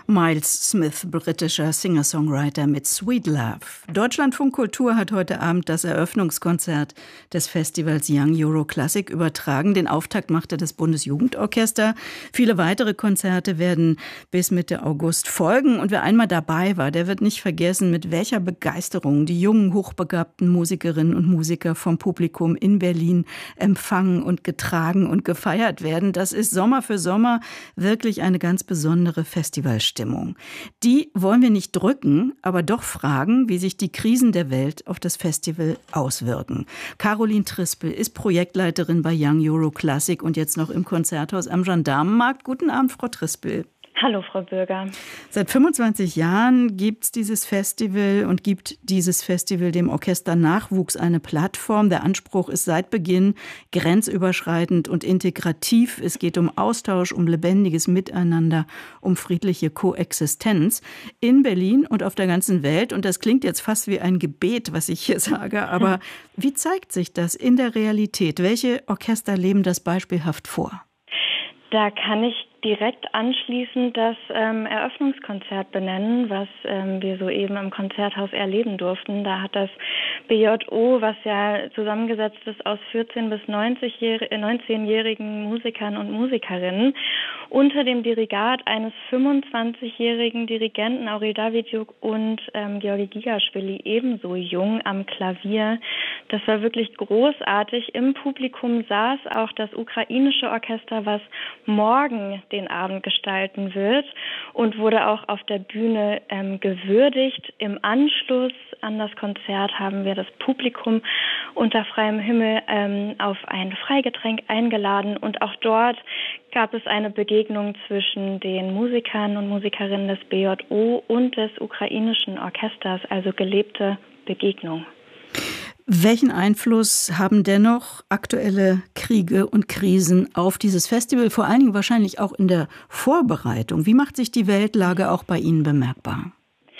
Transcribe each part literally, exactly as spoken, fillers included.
Miles Smith, britischer Singer-Songwriter mit Sweet Love. Deutschlandfunk Kultur hat heute Abend das Eröffnungskonzert des Festivals Young Euro Classic übertragen. Den Auftakt machte das Bundesjugendorchester. Viele weitere Konzerte werden bis Mitte August folgen. Und wer einmal dabei war, der wird nicht vergessen, mit welcher Begeisterung die jungen, hochbegabten Musikerinnen und Musiker vom Publikum in Berlin empfangen und getragen und gefeiert werden. Das ist Sommer für Sommer wirklich eine ganz besondere Festivalstimmung. Die wollen wir nicht drücken, aber doch fragen, wie sich die Krisen der Welt auf das Festival auswirken. Caroline Trispel ist Projektleiterin bei Young Euro Classic und jetzt noch im Konzerthaus am Gendarmenmarkt. Guten Abend, Frau Trispel. Hallo, Frau Bürger. Seit fünfundzwanzig Jahren gibt es dieses Festival und gibt dieses Festival dem Orchester Nachwuchs eine Plattform. Der Anspruch ist seit Beginn grenzüberschreitend und integrativ. Es geht um Austausch, um lebendiges Miteinander, um friedliche Koexistenz in Berlin und auf der ganzen Welt. Und das klingt jetzt fast wie ein Gebet, was ich hier sage. Aber wie zeigt sich das in der Realität? Welche Orchester leben das beispielhaft vor? Da kann ich direkt anschließend das ähm, Eröffnungskonzert benennen, was ähm, wir soeben im Konzerthaus erleben durften. Da hat das B J O, was ja zusammengesetzt ist aus vierzehn- bis neunzehnjährigen Musikern und Musikerinnen, unter dem Dirigat eines fünfundzwanzigjährigen Dirigenten Aurel Davidjuk und ähm, Georgi Gigaschwili, ebenso jung, am Klavier. Das war wirklich großartig. Im Publikum saß auch das ukrainische Orchester, was morgen den Abend gestalten wird, und wurde auch auf der Bühne ähm, gewürdigt. Im Anschluss an das Konzert haben wir das Publikum unter freiem Himmel ähm, auf ein Freigetränk eingeladen, und auch dort gab es eine Begegnung zwischen den Musikern und Musikerinnen des B J O und des ukrainischen Orchesters, also gelebte Begegnung. Welchen Einfluss haben dennoch aktuelle Kriege und Krisen auf dieses Festival, vor allen Dingen wahrscheinlich auch in der Vorbereitung? Wie macht sich die Weltlage auch bei Ihnen bemerkbar?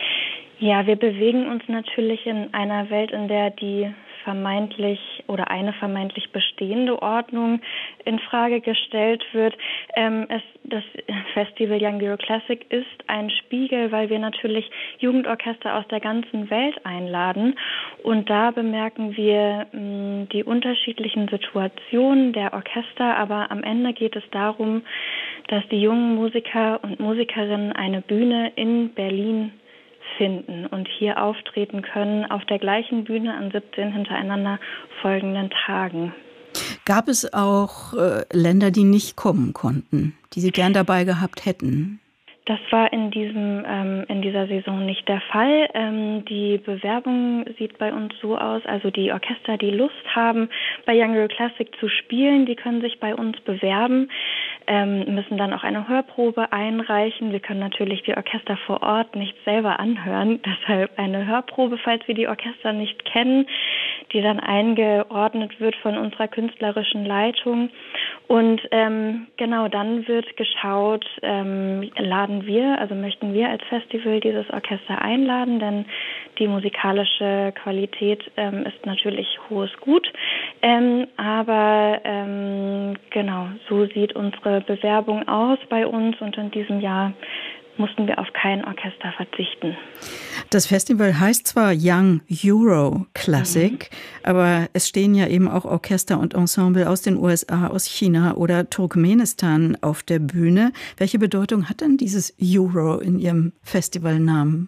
Ja, wir bewegen uns natürlich in einer Welt, in der die vermeintlich oder eine vermeintlich bestehende Ordnung in Frage gestellt wird. Ähm, es, das Festival Young Euro Classic ist ein Spiegel, weil wir natürlich Jugendorchester aus der ganzen Welt einladen, und da bemerken wir mh, die unterschiedlichen Situationen der Orchester, aber am Ende geht es darum, dass die jungen Musiker und Musikerinnen eine Bühne in Berlin finden und hier auftreten können auf der gleichen Bühne an siebzehn hintereinander folgenden Tagen. Gab es auch äh, Länder, die nicht kommen konnten, die Sie gern dabei gehabt hätten? Das war in diesem ähm, in dieser Saison nicht der Fall. Ähm, die Bewerbung sieht bei uns so aus, also die Orchester, die Lust haben, bei Young Euro Classic zu spielen, die können sich bei uns bewerben, ähm, müssen dann auch eine Hörprobe einreichen. Wir können natürlich die Orchester vor Ort nicht selber anhören, deshalb eine Hörprobe, falls wir die Orchester nicht kennen, die dann eingeordnet wird von unserer künstlerischen Leitung. Und ähm, genau, dann wird geschaut, ähm, laden wir, also möchten wir als Festival dieses Orchester einladen, denn die musikalische Qualität ähm, ist natürlich hohes Gut. Ähm, aber ähm, genau, so sieht unsere Bewerbung aus bei uns, und in diesem Jahr mussten wir auf kein Orchester verzichten. Das Festival heißt zwar Young Euro Classic, mhm. aber es stehen ja eben auch Orchester und Ensemble aus den U S A, aus China oder Turkmenistan auf der Bühne. Welche Bedeutung hat denn dieses Euro in Ihrem Festivalnamen?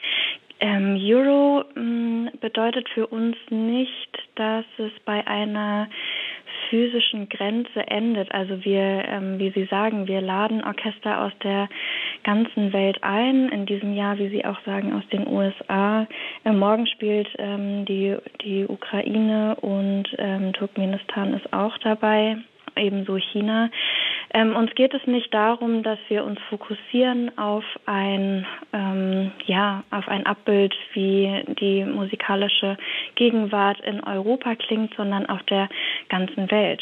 Ähm, Euro mh, bedeutet für uns nicht, dass es bei einer physischen Grenze endet. Also wir, ähm, wie Sie sagen, wir laden Orchester aus der ganzen Welt ein. In diesem Jahr, wie Sie auch sagen, aus den U S A. Äh, morgen spielt ähm, die, die Ukraine, und ähm, Turkmenistan ist auch dabei, ebenso China. Ähm, uns geht es nicht darum, dass wir uns fokussieren auf ein, ähm, ja, auf ein Abbild, wie die musikalische Gegenwart in Europa klingt, sondern auf der ganzen Welt.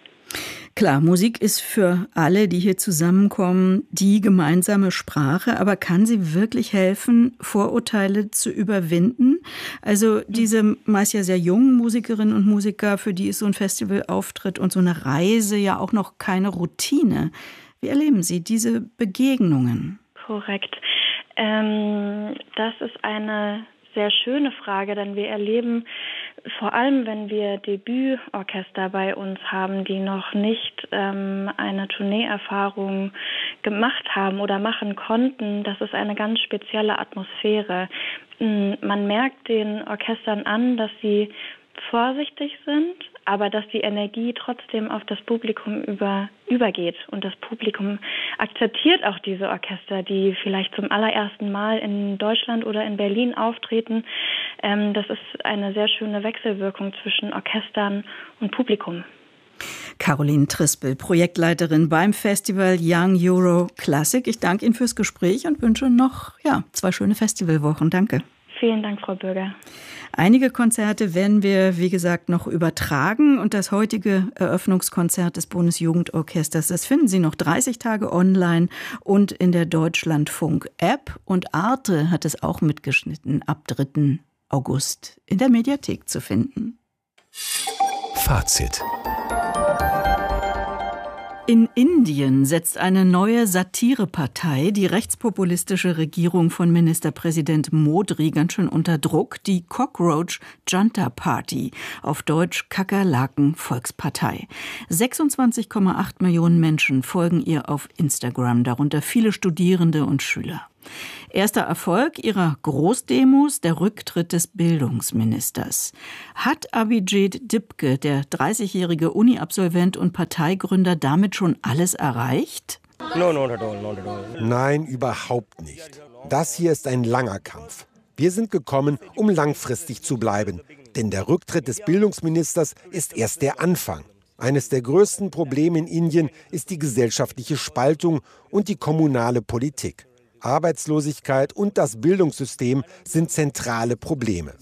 Klar, Musik ist für alle, die hier zusammenkommen, die gemeinsame Sprache. Aber kann sie wirklich helfen, Vorurteile zu überwinden? Also diese meist ja sehr jungen Musikerinnen und Musiker, für die ist so ein Festivalauftritt und so eine Reise ja auch noch keine Routine. Wie erleben Sie diese Begegnungen? Korrekt. Ähm, das ist eine sehr schöne Frage, denn wir erleben, vor allem wenn wir Debütorchester bei uns haben, die noch nicht ähm, eine Tourneeerfahrung gemacht haben oder machen konnten, das ist eine ganz spezielle Atmosphäre. Man merkt den Orchestern an, dass sie vorsichtig sind, aber dass die Energie trotzdem auf das Publikum über, übergeht. Und das Publikum akzeptiert auch diese Orchester, die vielleicht zum allerersten Mal in Deutschland oder in Berlin auftreten. Ähm, das ist eine sehr schöne Wechselwirkung zwischen Orchestern und Publikum. Caroline Trispel, Projektleiterin beim Festival Young Euro Classic. Ich danke Ihnen fürs Gespräch und wünsche noch ja, zwei schöne Festivalwochen. Danke. Vielen Dank, Frau Bürger. Einige Konzerte werden wir, wie gesagt, noch übertragen. Und das heutige Eröffnungskonzert des Bundesjugendorchesters, das finden Sie noch dreißig Tage online und in der Deutschlandfunk-App. Und Arte hat es auch mitgeschnitten, ab dritten August in der Mediathek zu finden. Fazit. In Indien setzt eine neue Satirepartei die rechtspopulistische Regierung von Ministerpräsident Modi ganz schön unter Druck, die Cockroach Junta Party, auf Deutsch Kakerlaken-Volkspartei. sechsundzwanzig Komma acht Millionen Menschen folgen ihr auf Instagram, darunter viele Studierende und Schüler. Erster Erfolg ihrer Großdemos, der Rücktritt des Bildungsministers. Hat Abhijit Dipke, der dreißigjährige Uni-Absolvent und Parteigründer, damit schon alles erreicht? No, not at all, not at all. Nein, überhaupt nicht. Das hier ist ein langer Kampf. Wir sind gekommen, um langfristig zu bleiben. Denn der Rücktritt des Bildungsministers ist erst der Anfang. Eines der größten Probleme in Indien ist die gesellschaftliche Spaltung und die kommunale Politik. Arbeitslosigkeit und das Bildungssystem sind zentrale Probleme.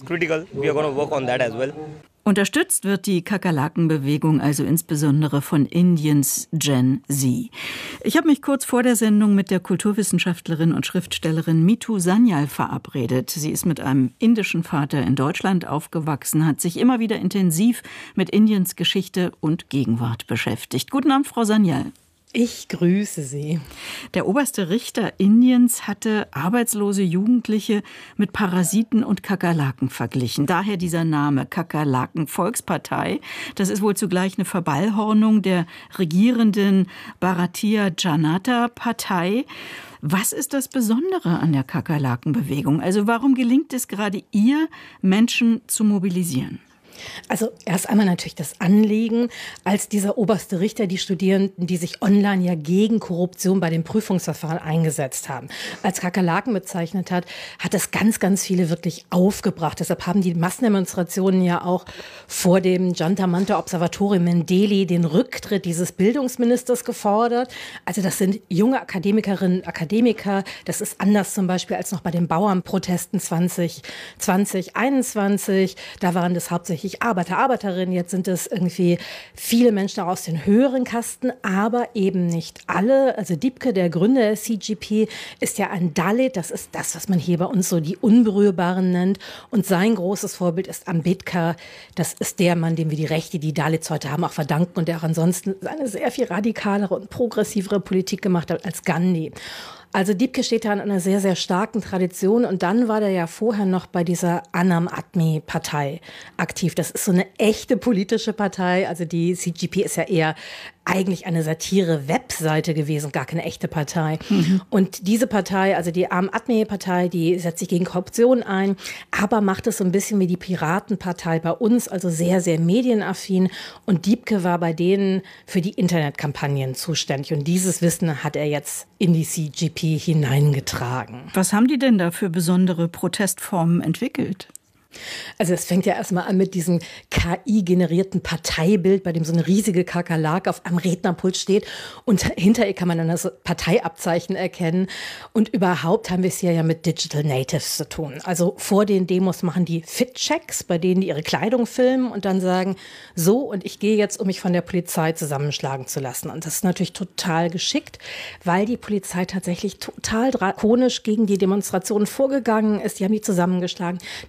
Unterstützt wird die Kakerlaken-Bewegung also insbesondere von Indiens Gen Z. Ich habe mich kurz vor der Sendung mit der Kulturwissenschaftlerin und Schriftstellerin Mithu Sanyal verabredet. Sie ist mit einem indischen Vater in Deutschland aufgewachsen, hat sich immer wieder intensiv mit Indiens Geschichte und Gegenwart beschäftigt. Guten Abend, Frau Sanyal. Ich grüße Sie. Der oberste Richter Indiens hatte arbeitslose Jugendliche mit Parasiten und Kakerlaken verglichen. Daher dieser Name Kakerlaken-Volkspartei. Das ist wohl zugleich eine Verballhornung der regierenden Bharatiya Janata-Partei. Was ist das Besondere an der Kakerlaken-Bewegung? Also warum gelingt es gerade ihr, Menschen zu mobilisieren? Also erst einmal natürlich das Anliegen, als dieser oberste Richter die Studierenden, die sich online ja gegen Korruption bei den Prüfungsverfahren eingesetzt haben, als Kakerlaken bezeichnet hat, hat das ganz, ganz viele wirklich aufgebracht. Deshalb haben die Massendemonstrationen ja auch vor dem Jantar Mantar Observatorium in Delhi den Rücktritt dieses Bildungsministers gefordert. Also das sind junge Akademikerinnen und Akademiker. Das ist anders zum Beispiel als noch bei den Bauernprotesten zwanzig zwanzig einundzwanzig. Da waren das hauptsächlich Arbeiter, Arbeiterinnen, jetzt sind es irgendwie viele Menschen aus den höheren Kasten, aber eben nicht alle. Also Dipke, der Gründer der C G P, ist ja ein Dalit, das ist das, was man hier bei uns so die Unberührbaren nennt. Und sein großes Vorbild ist Ambedkar, das ist der Mann, dem wir die Rechte, die Dalits heute haben, auch verdanken und der auch ansonsten eine sehr viel radikalere und progressivere Politik gemacht hat als Gandhi. Also Dipke steht da in einer sehr, sehr starken Tradition und dann war der ja vorher noch bei dieser Aam Aadmi Partei aktiv. Das ist so eine echte politische Partei, also die C G P ist ja eher eigentlich eine Satire-Webseite gewesen, gar keine echte Partei. Mhm. Und diese Partei, also die Aam Aadmi Partei, die setzt sich gegen Korruption ein, aber macht es so ein bisschen wie die Piratenpartei bei uns, also sehr, sehr medienaffin. Und Dipke war bei denen für die Internetkampagnen zuständig. Und dieses Wissen hat er jetzt in die C G P hineingetragen. Was haben die denn da für besondere Protestformen entwickelt? Also es fängt ja erstmal an mit diesem K I-generierten Parteibild, bei dem so eine riesige Kakerlake auf einem Rednerpult steht und hinter ihr kann man dann das Parteiabzeichen erkennen. Und überhaupt haben wir es hier ja mit Digital Natives zu tun. Also vor den Demos machen die Fit-Checks, bei denen die ihre Kleidung filmen und dann sagen, so und ich gehe jetzt, um mich von der Polizei zusammenschlagen zu lassen. Und das ist natürlich total geschickt, weil die Polizei tatsächlich total drakonisch gegen die Demonstrationen vorgegangen ist. Die haben die zusammengeschlagen, die haben Tränen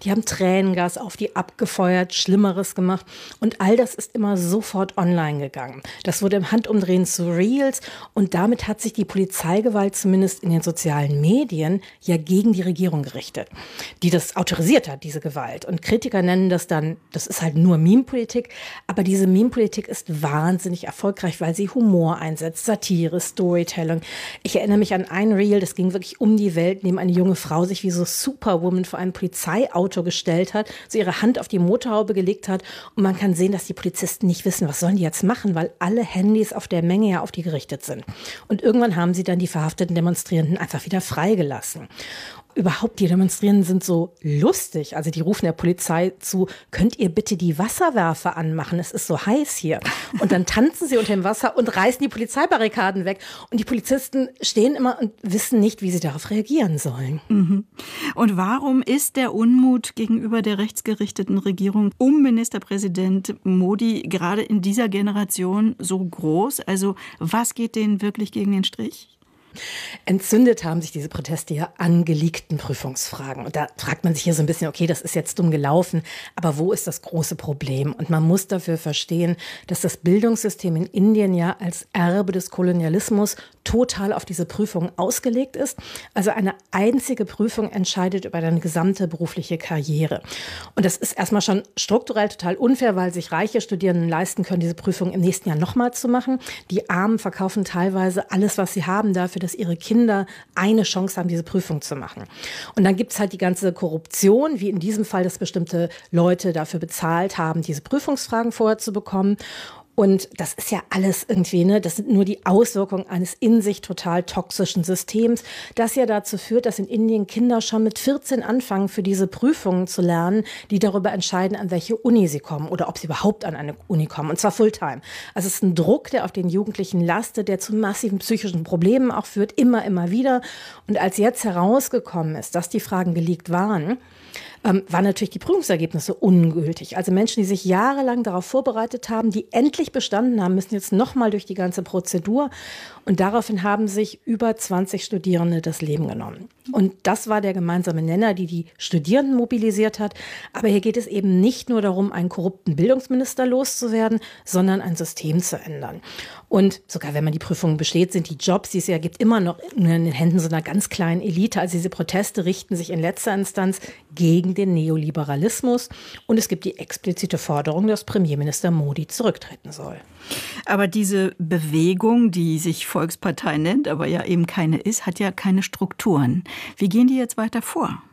Tränengas auf die abgefeuert, Schlimmeres gemacht. Und all das ist immer sofort online gegangen. Das wurde im Handumdrehen zu Reels und damit hat sich die Polizeigewalt zumindest in den sozialen Medien ja gegen die Regierung gerichtet, die das autorisiert hat, diese Gewalt. Und Kritiker nennen das dann, das ist halt nur Meme-Politik, aber diese Meme-Politik ist wahnsinnig erfolgreich, weil sie Humor einsetzt, Satire, Storytelling. Ich erinnere mich an ein Reel, das ging wirklich um die Welt, in dem eine junge Frau sich wie so Superwoman vor einem Polizeiauto gestellt hat, so ihre Hand auf die Motorhaube gelegt hat und man kann sehen, dass die Polizisten nicht wissen, was sollen die jetzt machen, weil alle Handys auf der Menge ja auf die gerichtet sind. Und irgendwann haben sie dann die verhafteten Demonstrierenden einfach wieder freigelassen. Überhaupt, die Demonstrierenden sind so lustig. Also die rufen der Polizei zu, könnt ihr bitte die Wasserwerfer anmachen? Es ist so heiß hier. Und dann tanzen sie unter dem Wasser und reißen die Polizeibarrikaden weg. Und die Polizisten stehen immer und wissen nicht, wie sie darauf reagieren sollen. Mhm. Und warum ist der Unmut gegenüber der rechtsgerichteten Regierung um Ministerpräsident Modi gerade in dieser Generation so groß? Also was geht denen wirklich gegen den Strich? Entzündet haben sich diese Proteste ja an geleakten Prüfungsfragen. Und da fragt man sich hier so ein bisschen, okay, das ist jetzt dumm gelaufen, aber wo ist das große Problem? Und man muss dafür verstehen, dass das Bildungssystem in Indien ja als Erbe des Kolonialismus total auf diese Prüfungen ausgelegt ist. Also eine einzige Prüfung entscheidet über deine gesamte berufliche Karriere. Und das ist erstmal schon strukturell total unfair, weil sich reiche Studierenden leisten können, diese Prüfung im nächsten Jahr nochmal zu machen. Die Armen verkaufen teilweise alles, was sie haben, dafür, dass ihre Kinder eine Chance haben, diese Prüfung zu machen. Und dann gibt es halt die ganze Korruption, wie in diesem Fall, dass bestimmte Leute dafür bezahlt haben, diese Prüfungsfragen vorher zu bekommen. Und das ist ja alles irgendwie, ne, das sind nur die Auswirkungen eines in sich total toxischen Systems, das ja dazu führt, dass in Indien Kinder schon mit vierzehn anfangen, für diese Prüfungen zu lernen, die darüber entscheiden, an welche Uni sie kommen oder ob sie überhaupt an eine Uni kommen, und zwar Fulltime. Also es ist ein Druck, der auf den Jugendlichen lastet, der zu massiven psychischen Problemen auch führt, immer, immer wieder. Und als jetzt herausgekommen ist, dass die Fragen geleakt waren, Ähm, waren natürlich die Prüfungsergebnisse ungültig. Also Menschen, die sich jahrelang darauf vorbereitet haben, die endlich bestanden haben, müssen jetzt nochmal durch die ganze Prozedur. Und daraufhin haben sich über zwanzig Studierende das Leben genommen. Und das war der gemeinsame Nenner, die die Studierenden mobilisiert hat. Aber hier geht es eben nicht nur darum, einen korrupten Bildungsminister loszuwerden, sondern ein System zu ändern. Und sogar wenn man die Prüfungen besteht, sind die Jobs, die es ja gibt, immer noch in den Händen so einer ganz kleinen Elite. Also diese Proteste richten sich in letzter Instanz gegen den Neoliberalismus. Und es gibt die explizite Forderung, dass Premierminister Modi zurücktreten soll. Aber diese Bewegung, die sich Volkspartei nennt, aber ja eben keine ist, hat ja keine Strukturen. Wie gehen die jetzt weiter vor?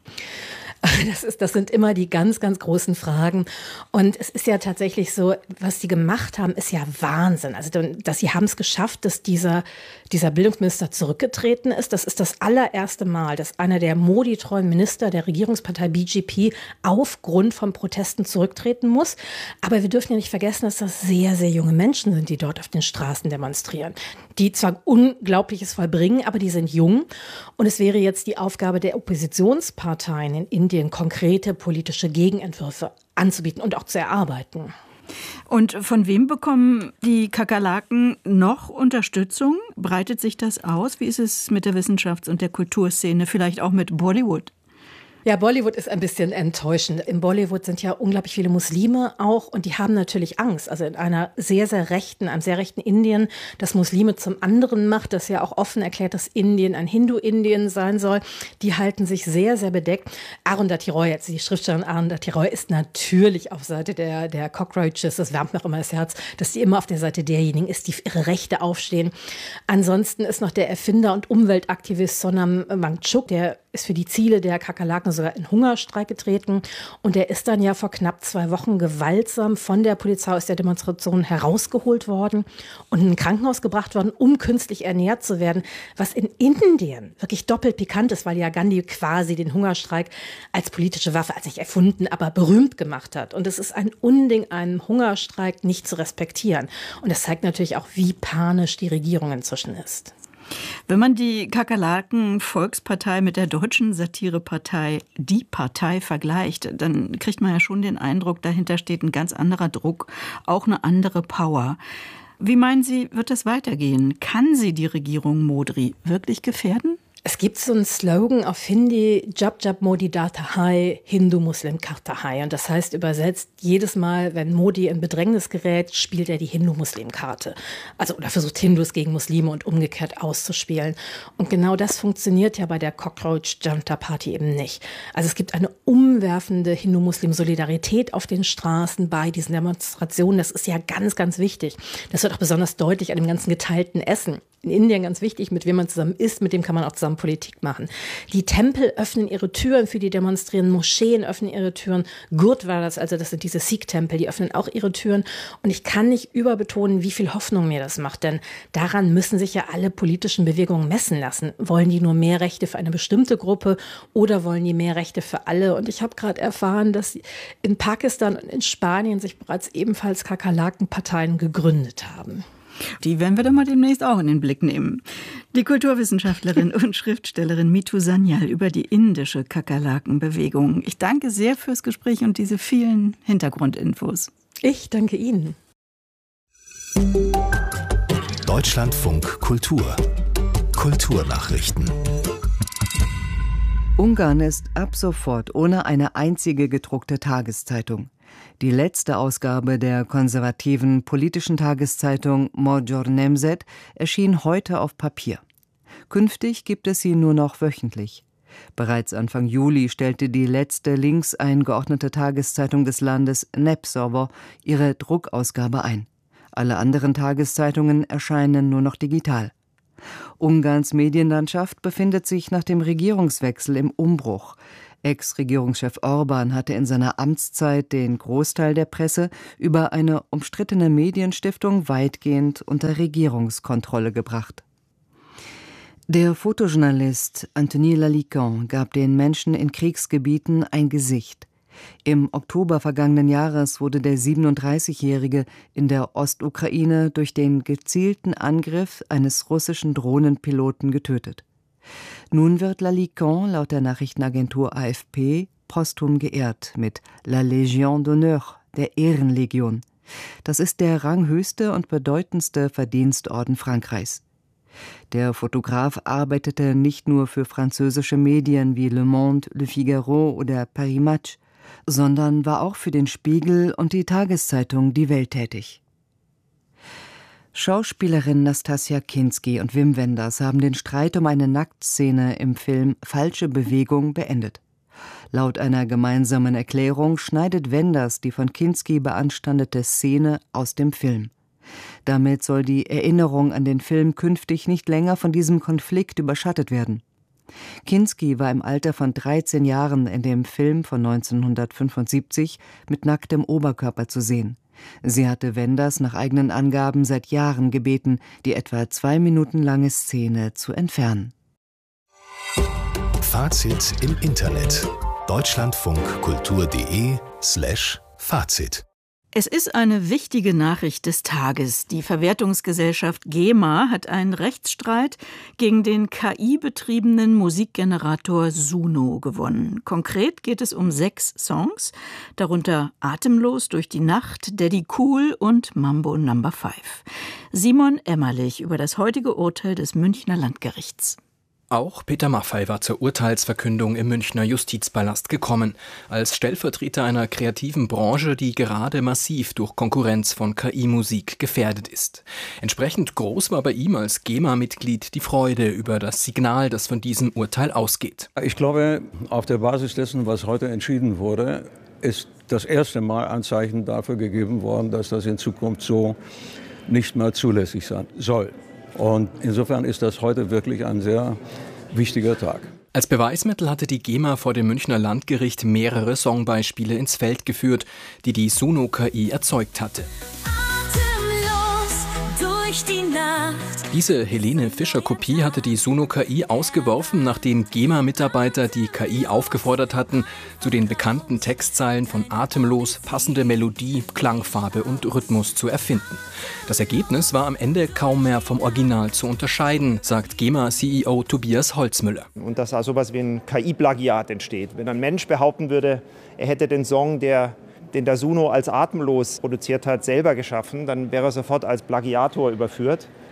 Das ist, das sind immer die ganz, ganz großen Fragen. Und es ist ja tatsächlich so, was sie gemacht haben, ist ja Wahnsinn. Also, dass sie haben es geschafft, dass dieser, dieser Bildungsminister zurückgetreten ist. Das ist das allererste Mal, dass einer der Modi-treuen Minister der Regierungspartei B J P aufgrund von Protesten zurücktreten muss. Aber wir dürfen ja nicht vergessen, dass das sehr, sehr junge Menschen sind, die dort auf den Straßen demonstrieren. Die zwar Unglaubliches vollbringen, aber die sind jung. Und es wäre jetzt die Aufgabe der Oppositionsparteien in Indien, konkrete politische Gegenentwürfe anzubieten und auch zu erarbeiten. Und von wem bekommen die Kakerlaken noch Unterstützung? Breitet sich das aus? Wie ist es mit der Wissenschafts- und der Kulturszene, vielleicht auch mit Bollywood? Ja, Bollywood ist ein bisschen enttäuschend. In Bollywood sind ja unglaublich viele Muslime auch und die haben natürlich Angst. Also in einer sehr, sehr rechten, einem sehr rechten Indien, das Muslime zum anderen macht, das ja auch offen erklärt, dass Indien ein Hindu-Indien sein soll. Die halten sich sehr, sehr bedeckt. Arundhati Roy, jetzt die Schriftstellerin Arundhati Roy, ist natürlich auf Seite der, der Cockroaches. Das wärmt mir auch immer das Herz, dass sie immer auf der Seite derjenigen ist, die für ihre Rechte aufstehen. Ansonsten ist noch der Erfinder und Umweltaktivist Sonam Wangchuk, der ist für die Ziele der Kakerlaken sogar in Hungerstreik getreten. Und der ist dann ja vor knapp zwei Wochen gewaltsam von der Polizei aus der Demonstration herausgeholt worden und in ein Krankenhaus gebracht worden, um künstlich ernährt zu werden. Was in Indien wirklich doppelt pikant ist, weil ja Gandhi quasi den Hungerstreik als politische Waffe, als nicht erfunden, aber berühmt gemacht hat. Und es ist ein Unding, einen Hungerstreik nicht zu respektieren. Und das zeigt natürlich auch, wie panisch die Regierung inzwischen ist. Wenn man die Kakerlaken-Volkspartei mit der deutschen Satirepartei Die Partei vergleicht, dann kriegt man ja schon den Eindruck, dahinter steht ein ganz anderer Druck, auch eine andere Power. Wie meinen Sie, wird das weitergehen? Kann sie die Regierung Modi wirklich gefährden? Es gibt so einen Slogan auf Hindi, Jab Jab Modi Data Hai, Hindu Muslim Karta Hai. Und das heißt übersetzt, jedes Mal, wenn Modi in Bedrängnis gerät, spielt er die Hindu-Muslim-Karte. Also oder versucht Hindus gegen Muslime und umgekehrt auszuspielen. Und genau das funktioniert ja bei der Cockroach Janta Party eben nicht. Also es gibt eine umwerfende Hindu-Muslim-Solidarität auf den Straßen bei diesen Demonstrationen. Das ist ja ganz, ganz wichtig. Das wird auch besonders deutlich an dem ganzen geteilten Essen. In Indien ganz wichtig, mit wem man zusammen isst, mit dem kann man auch zusammen Politik machen. Die Tempel öffnen ihre Türen für die Demonstrierenden, Moscheen öffnen ihre Türen, Gurdwaras, also das sind diese Sikh-Tempel, die öffnen auch ihre Türen. Und ich kann nicht überbetonen, wie viel Hoffnung mir das macht, denn daran müssen sich ja alle politischen Bewegungen messen lassen. Wollen die nur mehr Rechte für eine bestimmte Gruppe oder wollen die mehr Rechte für alle? Und ich habe gerade erfahren, dass in Pakistan und in Spanien sich bereits ebenfalls Kakerlakenparteien gegründet haben. Die werden wir doch mal demnächst auch in den Blick nehmen. Die Kulturwissenschaftlerin und Schriftstellerin Mitu Sanyal über die indische Kakerlakenbewegung. Ich danke sehr fürs Gespräch und diese vielen Hintergrundinfos. Ich danke Ihnen. Deutschlandfunk Kultur. Kulturnachrichten. Ungarn ist ab sofort ohne eine einzige gedruckte Tageszeitung. Die letzte Ausgabe der konservativen politischen Tageszeitung Magyar Nemzet erschien heute auf Papier. Künftig gibt es sie nur noch wöchentlich. Bereits Anfang Juli stellte die letzte links eingeordnete Tageszeitung des Landes Népszava ihre Druckausgabe ein. Alle anderen Tageszeitungen erscheinen nur noch digital. Ungarns Medienlandschaft befindet sich nach dem Regierungswechsel im Umbruch. Ex-Regierungschef Orbán hatte in seiner Amtszeit den Großteil der Presse über eine umstrittene Medienstiftung weitgehend unter Regierungskontrolle gebracht. Der Fotojournalist Anthony Lalican gab den Menschen in Kriegsgebieten ein Gesicht. Im Oktober vergangenen Jahres wurde der siebenunddreißigjährige in der Ostukraine durch den gezielten Angriff eines russischen Drohnenpiloten getötet. Nun wird Lalican laut der Nachrichtenagentur A F P posthum geehrt mit La Légion d'honneur, der Ehrenlegion. Das ist der ranghöchste und bedeutendste Verdienstorden Frankreichs. Der Fotograf arbeitete nicht nur für französische Medien wie Le Monde, Le Figaro oder Paris Match, sondern war auch für den Spiegel und die Tageszeitung Die Welt tätig. Schauspielerin Nastassja Kinski und Wim Wenders haben den Streit um eine Nacktszene im Film Falsche Bewegung beendet. Laut einer gemeinsamen Erklärung schneidet Wenders die von Kinski beanstandete Szene aus dem Film. Damit soll die Erinnerung an den Film künftig nicht länger von diesem Konflikt überschattet werden. Kinski war im Alter von dreizehn Jahren in dem Film von neunzehnhundertfünfundsiebzig mit nacktem Oberkörper zu sehen. Sie hatte Wenders nach eigenen Angaben seit Jahren gebeten, die etwa zwei Minuten lange Szene zu entfernen. Fazit im Internet. Deutschlandfunkkultur.de slash Fazit. Es ist eine wichtige Nachricht des Tages. Die Verwertungsgesellschaft GEMA hat einen Rechtsstreit gegen den K I-betriebenen Musikgenerator Suno gewonnen. Konkret geht es um sechs Songs, darunter Atemlos durch die Nacht, Daddy Cool und Mambo Number Five. Simon Emmerlich über das heutige Urteil des Münchner Landgerichts. Auch Peter Maffay war zur Urteilsverkündung im Münchner Justizpalast gekommen, als Stellvertreter einer kreativen Branche, die gerade massiv durch Konkurrenz von K I-Musik gefährdet ist. Entsprechend groß war bei ihm als GEMA-Mitglied die Freude über das Signal, das von diesem Urteil ausgeht. Ich glaube, auf der Basis dessen, was heute entschieden wurde, ist das erste Mal ein Zeichen dafür gegeben worden, dass das in Zukunft so nicht mehr zulässig sein soll. Und insofern ist das heute wirklich ein sehr wichtiger Tag. Als Beweismittel hatte die GEMA vor dem Münchner Landgericht mehrere Songbeispiele ins Feld geführt, die die Suno-K I erzeugt hatte. Die Nacht. Diese Helene Fischer-Kopie hatte die Suno-K I ausgeworfen, nachdem GEMA-Mitarbeiter die K I aufgefordert hatten, zu den bekannten Textzeilen von Atemlos passende Melodie, Klangfarbe und Rhythmus zu erfinden. Das Ergebnis war am Ende kaum mehr vom Original zu unterscheiden, sagt GEMA-C E O Tobias Holzmüller. Und dass da sowas wie ein K I-Plagiat entsteht. Wenn ein Mensch behaupten würde, er hätte den Song, der den der Suno als Atemlos produziert hat, selber geschaffen, dann wäre er sofort als Plagiator überführt.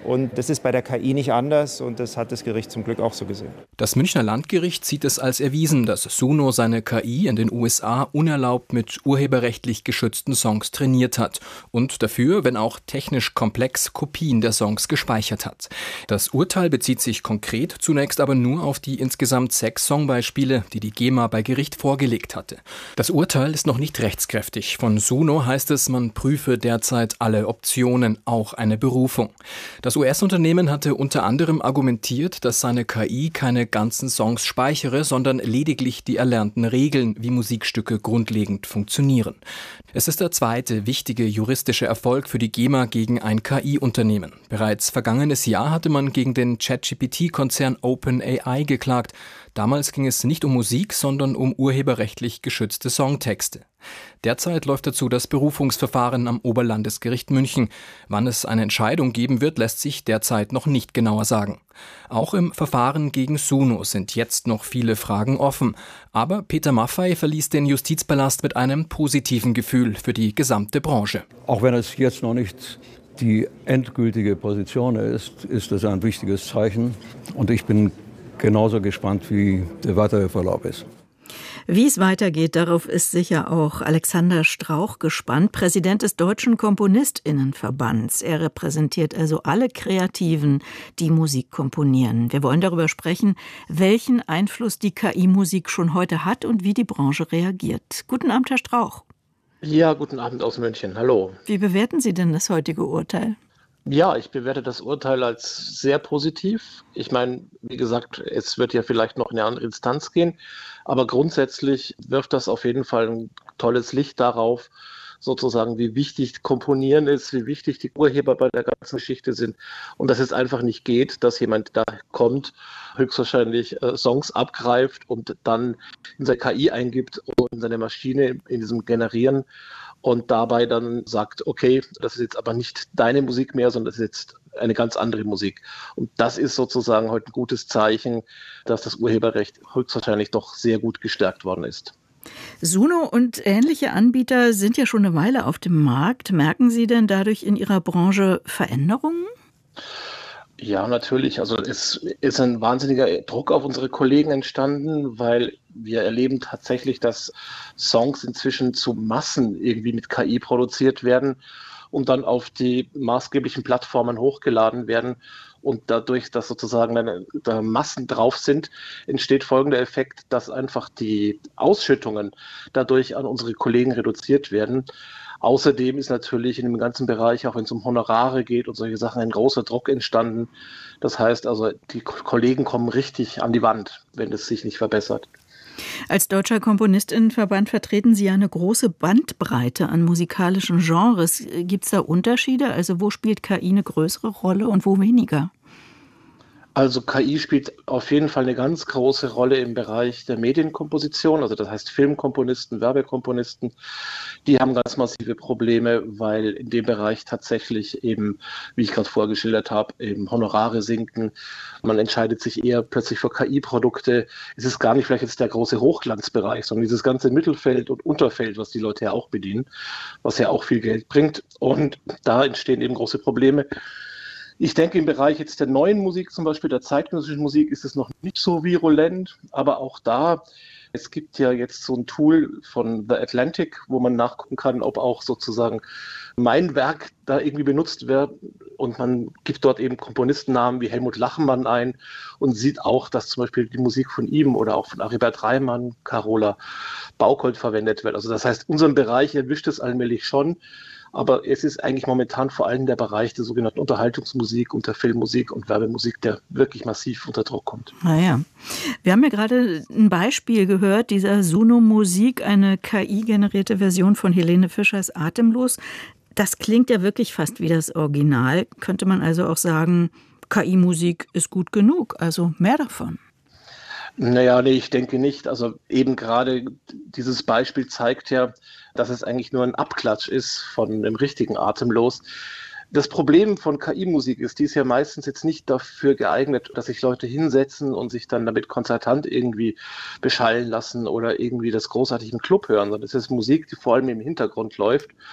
Und das ist bei der K I nicht anders und das hat das Gericht zum Glück auch so gesehen. Das Münchner Landgericht sieht es als erwiesen, dass Suno seine K I in den U S A unerlaubt mit urheberrechtlich geschützten Songs trainiert hat und dafür, wenn auch technisch komplex, Kopien der Songs gespeichert hat. Das Urteil bezieht sich konkret zunächst aber nur auf die insgesamt sechs Songbeispiele, die die GEMA bei Gericht vorgelegt hatte. Das Urteil ist noch nicht rechtskräftig. Von Suno heißt es, man prüfe derzeit alle Optionen, auch eine Berufung. Das U S-Unternehmen hatte unter anderem argumentiert, dass seine K I keine ganzen Songs speichere, sondern lediglich die erlernten Regeln, wie Musikstücke grundlegend funktionieren. Es ist der zweite wichtige juristische Erfolg für die GEMA gegen ein K I-Unternehmen. Bereits vergangenes Jahr hatte man gegen den ChatGPT-Konzern OpenAI geklagt. Damals ging es nicht um Musik, sondern um urheberrechtlich geschützte Songtexte. Derzeit läuft dazu das Berufungsverfahren am Oberlandesgericht München. Wann es eine Entscheidung geben wird, lässt sich derzeit noch nicht genauer sagen. Auch im Verfahren gegen Suno sind jetzt noch viele Fragen offen. Aber Peter Maffay verließ den Justizpalast mit einem positiven Gefühl für die gesamte Branche. Auch wenn es jetzt noch nicht die endgültige Position ist, ist es ein wichtiges Zeichen. Und ich bin genauso gespannt, wie der weitere Verlauf ist. Wie es weitergeht, darauf ist sicher auch Alexander Strauch gespannt, Präsident des Deutschen KomponistInnenverbands. Er repräsentiert also alle Kreativen, die Musik komponieren. Wir wollen darüber sprechen, welchen Einfluss die K I-Musik schon heute hat und wie die Branche reagiert. Guten Abend, Herr Strauch. Ja, guten Abend aus München. Hallo. Wie bewerten Sie denn das heutige Urteil? Ja, ich bewerte das Urteil als sehr positiv. Ich meine, wie gesagt, es wird ja vielleicht noch in eine andere Instanz gehen, aber grundsätzlich wirft das auf jeden Fall ein tolles Licht darauf, sozusagen, wie wichtig Komponieren ist, wie wichtig die Urheber bei der ganzen Geschichte sind und dass es einfach nicht geht, dass jemand da kommt, höchstwahrscheinlich äh, Songs abgreift und dann in seine K I eingibt und in seine Maschine in diesem Generieren und dabei dann sagt, okay, das ist jetzt aber nicht deine Musik mehr, sondern das ist jetzt eine ganz andere Musik. Und das ist sozusagen heute ein gutes Zeichen, dass das Urheberrecht höchstwahrscheinlich doch sehr gut gestärkt worden ist. Suno und ähnliche Anbieter sind ja schon eine Weile auf dem Markt. Merken Sie denn dadurch in Ihrer Branche Veränderungen? Ja, natürlich. Also es ist ein wahnsinniger Druck auf unsere Kollegen entstanden, weil wir erleben tatsächlich, dass Songs inzwischen zu Massen irgendwie mit K I produziert werden und dann auf die maßgeblichen Plattformen hochgeladen werden. Und dadurch, dass sozusagen dann, da Massen drauf sind, entsteht folgender Effekt, dass einfach die Ausschüttungen dadurch an unsere Kollegen reduziert werden. Außerdem ist natürlich in dem ganzen Bereich, auch wenn es um Honorare geht und solche Sachen, ein großer Druck entstanden. Das heißt also, die Kollegen kommen richtig an die Wand, wenn es sich nicht verbessert. Als Deutscher KomponistInnenverband vertreten Sie ja eine große Bandbreite an musikalischen Genres. Gibt es da Unterschiede? Also wo spielt K I eine größere Rolle und wo weniger? Also K I spielt auf jeden Fall eine ganz große Rolle im Bereich der Medienkomposition, also das heißt Filmkomponisten, Werbekomponisten, die haben ganz massive Probleme, weil in dem Bereich tatsächlich eben, wie ich gerade vorgeschildert habe, eben Honorare sinken. Man entscheidet sich eher plötzlich für K I-Produkte. Es ist gar nicht vielleicht jetzt der große Hochglanzbereich, sondern dieses ganze Mittelfeld und Unterfeld, was die Leute ja auch bedienen, was ja auch viel Geld bringt. Und da entstehen eben große Probleme. Ich denke, im Bereich jetzt der neuen Musik, zum Beispiel der zeitgenössischen Musik, ist es noch nicht so virulent, aber auch da, es gibt ja jetzt so ein Tool von The Atlantic, wo man nachgucken kann, ob auch sozusagen mein Werk da irgendwie benutzt wird und man gibt dort eben Komponistennamen wie Helmut Lachenmann ein und sieht auch, dass zum Beispiel die Musik von ihm oder auch von Aribert Reimann, Carola Bauchold verwendet wird. Also das heißt, unseren Bereich erwischt es allmählich schon. Aber es ist eigentlich momentan vor allem der Bereich der sogenannten Unterhaltungsmusik und der Filmmusik und Werbemusik, der wirklich massiv unter Druck kommt. Naja, wir haben ja gerade ein Beispiel gehört, dieser Suno-Musik, eine K I-generierte Version von Helene Fischers Atemlos. Das klingt ja wirklich fast wie das Original. Könnte man also auch sagen, K I-Musik ist gut genug, also mehr davon. Naja, nee, ich denke nicht. Also eben gerade dieses Beispiel zeigt ja, dass es eigentlich nur ein Abklatsch ist von dem richtigen Atemlos. Das Problem von K I-Musik ist, die ist ja meistens jetzt nicht dafür geeignet, dass sich Leute hinsetzen und sich dann damit konzertant irgendwie beschallen lassen oder irgendwie das großartig im Club hören, sondern es ist Musik, die vor allem im Hintergrund läuft.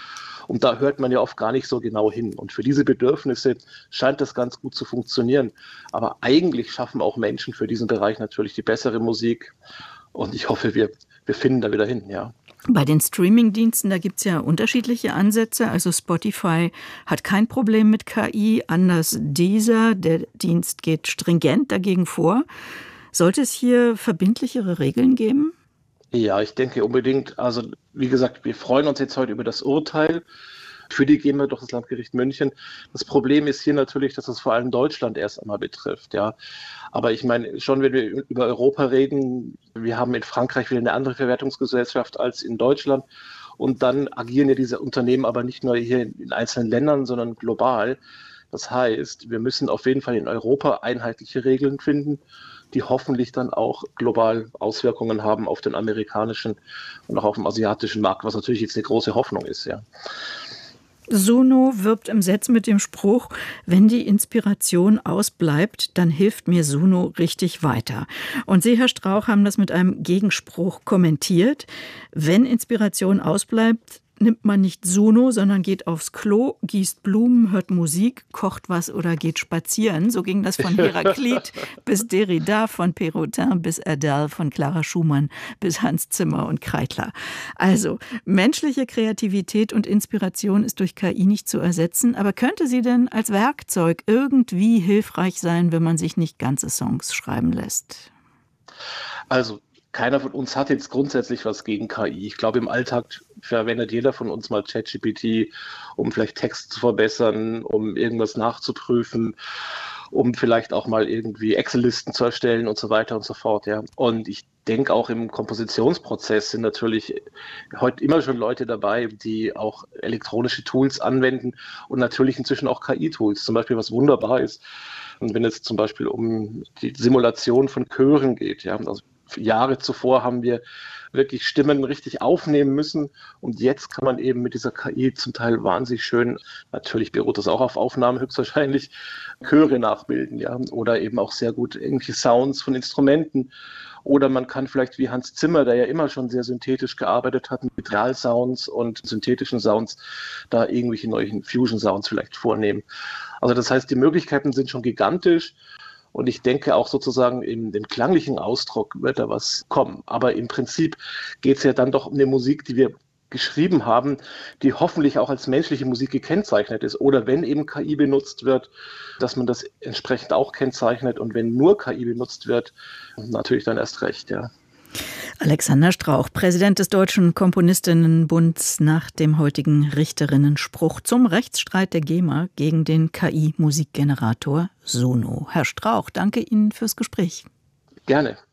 Und da hört man ja oft gar nicht so genau hin. Und für diese Bedürfnisse scheint das ganz gut zu funktionieren. Aber eigentlich schaffen auch Menschen für diesen Bereich natürlich die bessere Musik. Und ich hoffe, wir, wir finden da wieder hin, ja. Bei den Streaming-Diensten, da gibt es ja unterschiedliche Ansätze. Also Spotify hat kein Problem mit K I, anders Deezer. Der Dienst geht stringent dagegen vor. Sollte es hier verbindlichere Regeln geben? Ja, ich denke unbedingt. Also wie gesagt, wir freuen uns jetzt heute über das Urteil für die GEMA durch das Landgericht München. Das Problem ist hier natürlich, dass es vor allem Deutschland erst einmal betrifft. Ja. Aber ich meine, schon wenn wir über Europa reden, wir haben in Frankreich wieder eine andere Verwertungsgesellschaft als in Deutschland. Und dann agieren ja diese Unternehmen aber nicht nur hier in einzelnen Ländern, sondern global. Das heißt, wir müssen auf jeden Fall in Europa einheitliche Regeln finden, die hoffentlich dann auch global Auswirkungen haben auf den amerikanischen und auch auf den asiatischen Markt, was natürlich jetzt eine große Hoffnung ist, ja. Suno wirbt im Netz mit dem Spruch, wenn die Inspiration ausbleibt, dann hilft mir Suno richtig weiter. Und Sie, Herr Strauch, haben das mit einem Gegenspruch kommentiert. Wenn Inspiration ausbleibt, nimmt man nicht Suno, sondern geht aufs Klo, gießt Blumen, hört Musik, kocht was oder geht spazieren. So ging das von Heraklit bis Derrida, von Perrotin bis Adele, von Clara Schumann bis Hans Zimmer und Kreidler. Also, menschliche Kreativität und Inspiration ist durch K I nicht zu ersetzen, aber könnte sie denn als Werkzeug irgendwie hilfreich sein, wenn man sich nicht ganze Songs schreiben lässt? Also, keiner von uns hat jetzt grundsätzlich was gegen K I. Ich glaube, im Alltag verwendet jeder von uns mal ChatGPT, um vielleicht Text zu verbessern, um irgendwas nachzuprüfen, um vielleicht auch mal irgendwie Excel-Listen zu erstellen und so weiter und so fort. Ja. Und ich denke, auch im Kompositionsprozess sind natürlich heute immer schon Leute dabei, die auch elektronische Tools anwenden und natürlich inzwischen auch K I-Tools, zum Beispiel, was wunderbar ist. Und wenn es zum Beispiel um die Simulation von Chören geht, ja, also Jahre zuvor haben wir wirklich Stimmen richtig aufnehmen müssen und jetzt kann man eben mit dieser K I zum Teil wahnsinnig schön, natürlich beruht das auch auf Aufnahmen höchstwahrscheinlich, Chöre nachbilden, ja, oder eben auch sehr gut irgendwelche Sounds von Instrumenten. Oder man kann vielleicht wie Hans Zimmer, der ja immer schon sehr synthetisch gearbeitet hat, mit Realsounds und synthetischen Sounds, da irgendwelche neuen Fusion-Sounds vielleicht vornehmen. Also das heißt, die Möglichkeiten sind schon gigantisch. Und ich denke auch sozusagen in dem klanglichen Ausdruck wird da was kommen. Aber im Prinzip geht es ja dann doch um eine Musik, die wir geschrieben haben, die hoffentlich auch als menschliche Musik gekennzeichnet ist. Oder wenn eben K I benutzt wird, dass man das entsprechend auch kennzeichnet. Und wenn nur K I benutzt wird, natürlich dann erst recht, ja. Alexander Strauch, Präsident des Deutschen Komponistinnenbunds, nach dem heutigen Richterinnenspruch zum Rechtsstreit der GEMA gegen den K I-Musikgenerator Suno. Herr Strauch, danke Ihnen fürs Gespräch. Gerne.